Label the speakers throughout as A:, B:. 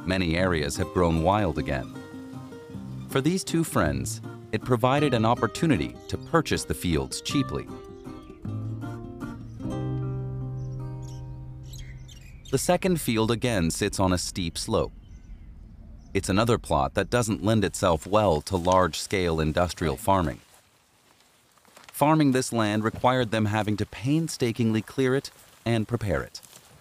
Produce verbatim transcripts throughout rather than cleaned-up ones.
A: many areas have grown wild again. For these two friends, it provided an opportunity to purchase the fields cheaply. The second field again sits on a steep slope. It's another plot that doesn't lend itself well to large-scale industrial farming. Farming this land required them having to painstakingly clear it and prepare it.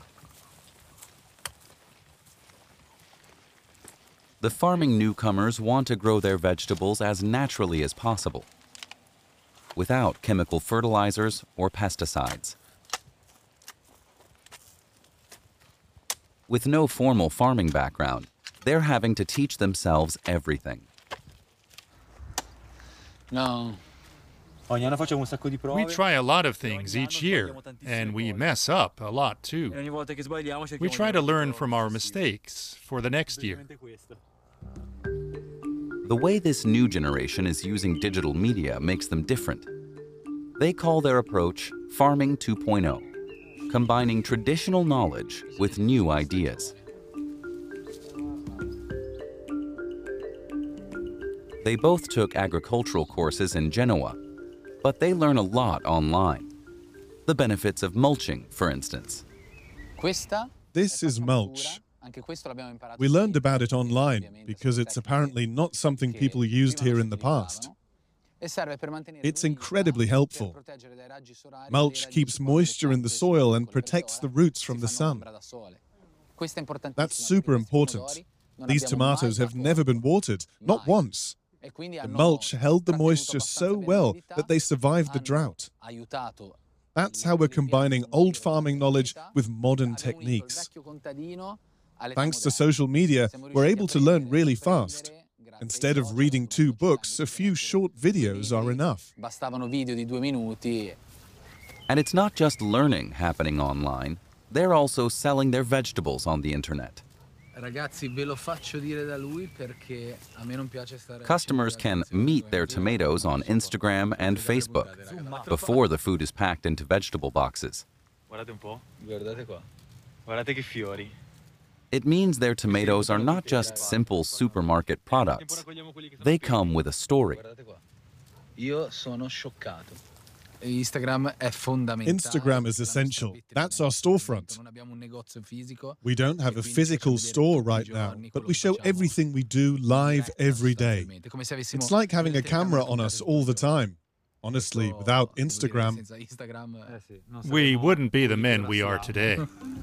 A: The farming newcomers want to grow their vegetables as naturally as possible, without chemical fertilizers or pesticides. With no formal farming background, they're having to teach themselves everything.
B: No.
C: We try a lot of things each year, and we mess up a lot too. We try to learn from our mistakes for the next year.
A: The way this new generation is using digital media makes them different. They call their approach Farming two point oh, combining traditional knowledge with new ideas. They both took agricultural courses in Genoa, but they learn a lot online. The benefits of mulching, for instance.
D: This is mulch. We learned about it online because it's apparently not something people used here in the past. It's incredibly helpful. Mulch keeps moisture in the soil and protects the roots from the sun. That's super important. These tomatoes have never been watered, not once. The mulch held the moisture so well that they survived the drought. That's how we're combining old farming knowledge with modern techniques. Thanks to social media, we're able to learn really fast. Instead of reading two books, a few short videos are enough.
A: And it's not just learning happening online. They're also selling their vegetables on the internet. Customers can meet their tomatoes on Instagram and Facebook before the food is packed into vegetable boxes. It means their tomatoes are not just simple supermarket products. They come with a story.
D: Instagram is essential. That's our storefront. We don't have a physical store right now, but we show everything we do live every day. It's like having a camera on us all the time. Honestly, without Instagram,
C: we wouldn't be the men we are today.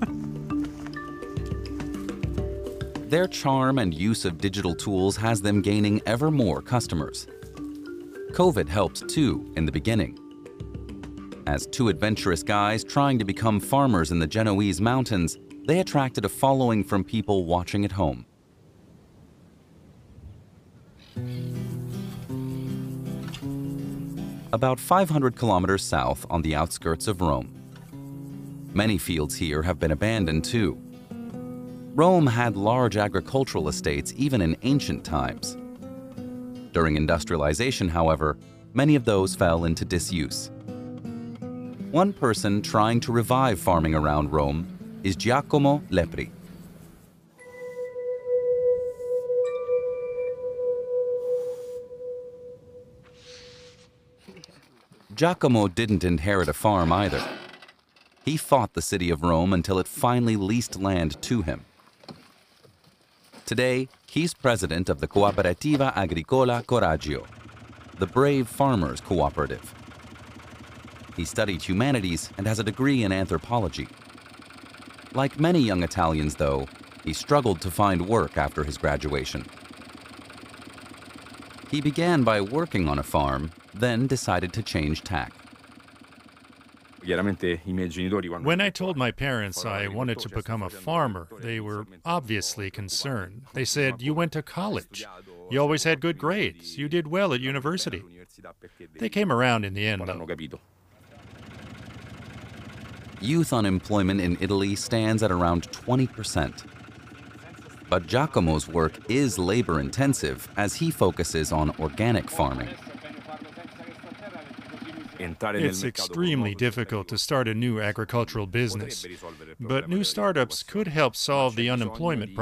A: Their charm and use of digital tools has them gaining ever more customers. COVID helped too in the beginning. As two adventurous guys trying to become farmers in the Genoese mountains, they attracted a following from people watching at home. About five hundred kilometers south on the outskirts of Rome. Many fields here have been abandoned too. Rome had large agricultural estates even in ancient times. During industrialization, however, many of those fell into disuse. One person trying to revive farming around Rome is Giacomo Lepri. Giacomo didn't inherit a farm either. He fought the city of Rome until it finally leased land to him. Today, he's president of the Cooperativa Agricola Coraggio, the Brave Farmers Cooperative. He studied humanities and has a degree in anthropology. Like many young Italians, though, he struggled to find work after his graduation. He began by working on a farm, then decided to change tack.
C: When I told my parents I wanted to become a farmer, they were obviously concerned. They said, "You went to college. You always had good grades. You did well at university." They came around in the end, though.
A: Youth unemployment in Italy stands at around twenty percent. But Giacomo's work is labor-intensive as he focuses on organic farming.
C: It's extremely difficult to start a new agricultural business, but new startups could help solve the unemployment problem.